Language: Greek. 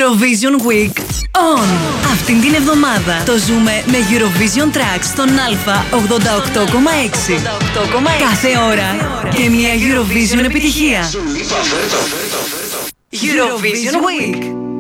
Eurovision Week On. Αυτήν την εβδομάδα το ζούμε με Eurovision Tracks στον Α 88,6. Κάθε ώρα και μια Eurovision επιτυχία. Eurovision Week.